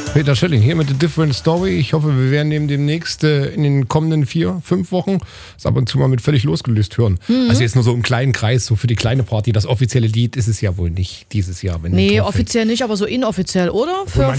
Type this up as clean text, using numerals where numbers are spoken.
Peter Schilling hier mit The Different Story. Ich hoffe, wir werden ihn demnächst in den kommenden 4-5 Wochen das ab und zu mal mit völlig losgelöst hören. Also jetzt nur so im kleinen Kreis, so für die kleine Party. Das offizielle Lied ist es ja wohl nicht dieses Jahr. Wenn Nee, offiziell nicht, aber so inoffiziell, oder?